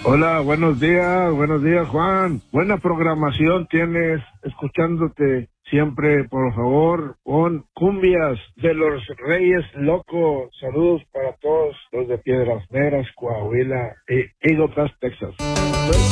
Hola, buenos días Juan. Buena programación tienes, escuchándote siempre, por favor, con cumbias de los Reyes Locos. Saludos para todos los de Piedras Negras, Coahuila y Eagle Pass, Texas.